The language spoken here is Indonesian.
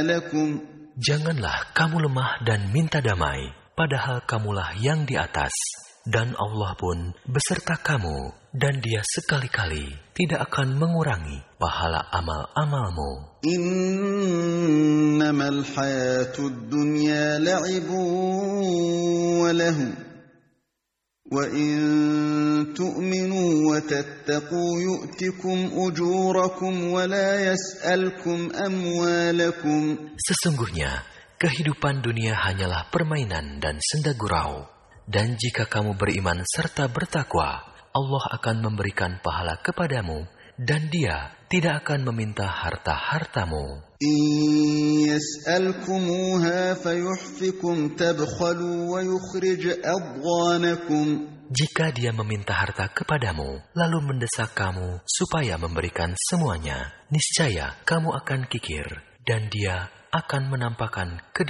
لكم Janganlah kamu lemah dan minta damai, padahal kamulah yang di atas, dan Allah pun beserta kamu, dan Dia sekali-kali tidak akan mengurangi pahala amal-amalmu. إنما الحياة الدنيا لعب وله وإن تؤمنوا وتتقوا يؤتكم أجوركم ولا يسألكم أموالكم. Sesungguhnya, kehidupan dunia hanyalah permainan dan senda gurau. Dan jika kamu beriman serta bertakwa, Allah akan memberikan pahala kepadamu, dan Dia tidak akan meminta harta-hartamu. إن يسألكموها فيحفكم تبخلوا ويخرج أضغانكم. Jika Dia meminta harta kepadamu, lalu mendesak kamu supaya memberikan semuanya, niscaya kamu akan kikir, dan Dia akan menampakkan kedekatan